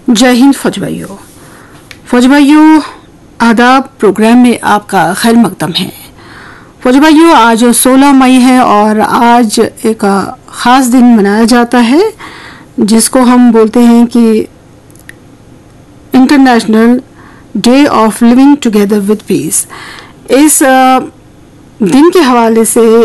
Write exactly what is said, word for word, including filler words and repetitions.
जय हिंद फौज भाइयों। फौज भाइयों, आदाब। प्रोग्राम में आपका खैर मकदम है। फौज भाइयों, आज सोलह मई है और आज एक ख़ास दिन मनाया जाता है जिसको हम बोलते हैं कि international day of living together with piece. इस दिन के हवाले से